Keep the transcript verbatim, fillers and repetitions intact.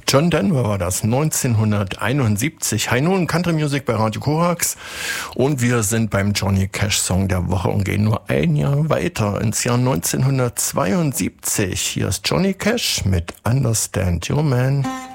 John Denver war das, neunzehnhunderteinundsiebzig. Hi nun, Country Music bei Radio Korax. Und wir sind beim Johnny Cash Song der Woche und gehen nur ein Jahr weiter ins Jahr neunzehnhundertzweiundsiebzig. Hier ist Johnny Cash mit Understand Your Man.